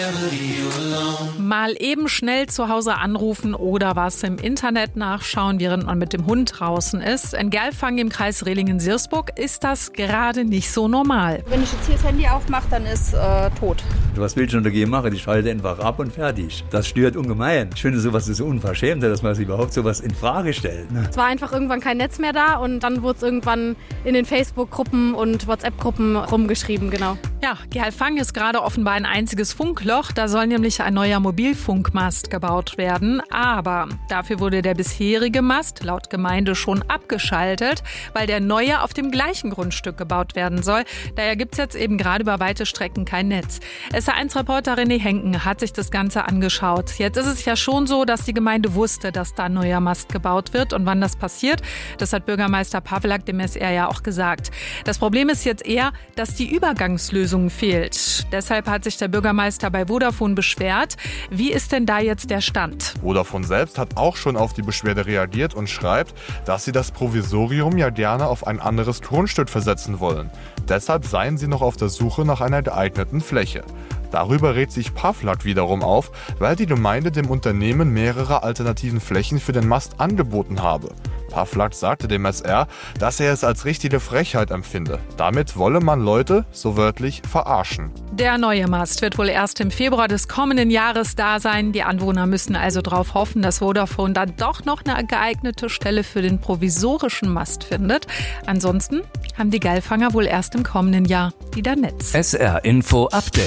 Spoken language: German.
Mal eben schnell zu Hause anrufen oder was im Internet nachschauen, während man mit dem Hund draußen ist. In Gerlfang im Kreis Rehlingen-Siersburg ist das gerade nicht so normal. Wenn ich jetzt hier das Handy aufmache, dann ist tot. Was will ich schon dagegen machen? Ich schalte einfach ab und fertig. Das stört ungemein. Ich finde, sowas ist so unverschämt, dass man sich überhaupt sowas in Frage stellt. Es war einfach irgendwann kein Netz mehr da und dann wurde es irgendwann in den Facebook-Gruppen und WhatsApp-Gruppen rumgeschrieben, genau. Ja, Gerlfang ist gerade offenbar ein einziges Funkloch. Da soll nämlich ein neuer Mobilfunkmast gebaut werden. Aber dafür wurde der bisherige Mast laut Gemeinde schon abgeschaltet, weil der neue auf dem gleichen Grundstück gebaut werden soll. Daher gibt es jetzt eben gerade über weite Strecken kein Netz. SR1-Reporter René Henken hat sich das Ganze angeschaut. Jetzt ist es ja schon so, dass die Gemeinde wusste, dass da ein neuer Mast gebaut wird und wann das passiert. Das hat Bürgermeister Pawlak dem SR ja auch gesagt. Das Problem ist jetzt eher, dass die Übergangslösung fehlt. Deshalb hat sich der Bürgermeister bei Vodafone beschwert. Wie ist denn da jetzt der Stand? Vodafone selbst hat auch schon auf die Beschwerde reagiert und schreibt, dass sie das Provisorium ja gerne auf ein anderes Grundstück versetzen wollen. Deshalb seien sie noch auf der Suche nach einer geeigneten Fläche. Darüber regt sich Pawlak wiederum auf, weil die Gemeinde dem Unternehmen mehrere alternativen Flächen für den Mast angeboten habe. Pawlak sagte dem SR, dass er es als richtige Frechheit empfinde. Damit wolle man Leute, so wörtlich, verarschen. Der neue Mast wird wohl erst im Februar des kommenden Jahres da sein. Die Anwohner müssen also darauf hoffen, dass Vodafone dann doch noch eine geeignete Stelle für den provisorischen Mast findet. Ansonsten haben die Gerlfanger wohl erst im kommenden Jahr wieder Netz. SR Info Update.